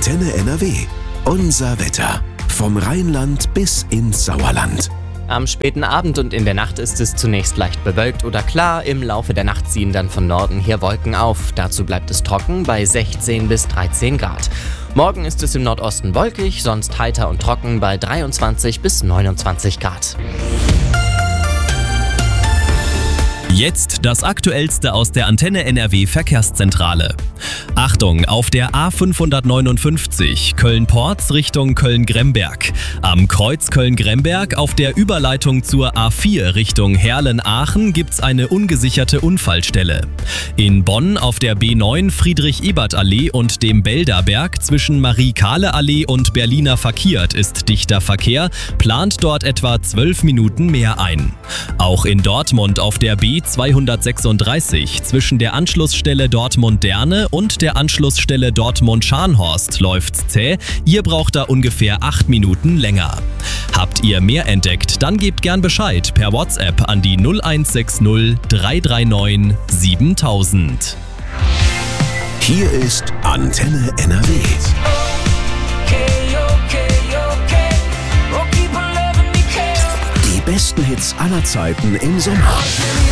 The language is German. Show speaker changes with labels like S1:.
S1: Antenne NRW. Unser Wetter. Vom Rheinland bis ins Sauerland.
S2: Am späten Abend und in der Nacht ist es zunächst leicht bewölkt oder klar. Im Laufe der Nacht ziehen dann von Norden her Wolken auf. Dazu bleibt es trocken bei 16 bis 13 Grad. Morgen ist es im Nordosten wolkig, sonst heiter und trocken bei 23 bis 29 Grad.
S3: Jetzt das Aktuellste aus der Antenne NRW Verkehrszentrale. Achtung, auf der A559 Köln-Porz Richtung Köln-Gremberg. Am Kreuz Köln-Gremberg auf der Überleitung zur A4 Richtung Herlen-Aachen gibt's eine ungesicherte Unfallstelle. In Bonn auf der B9 Friedrich-Ebert-Allee und dem Belderberg zwischen Marie-Kahle-Allee und Berliner Verkehrt ist dichter Verkehr, plant dort etwa 12 Minuten mehr ein. Auch in Dortmund auf der B236 zwischen der Anschlussstelle Dortmund-Derne und der Anschlussstelle Dortmund-Scharnhorst läuft's zäh. Ihr braucht da ungefähr 8 Minuten länger. Habt ihr mehr entdeckt, dann gebt gern Bescheid per WhatsApp an die 0160 339 7000.
S1: Hier ist Antenne NRW. Die besten Hits aller Zeiten im Sommer.